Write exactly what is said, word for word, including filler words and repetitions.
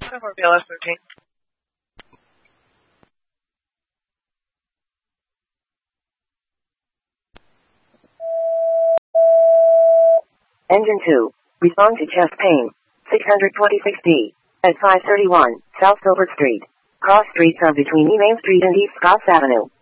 traffic for B L S thirteen. Engine two. Respond to chest pain. six twenty-six D. At five thirty-one, South Silver Street. Cross streets are between E Main Street and East Scotts Avenue.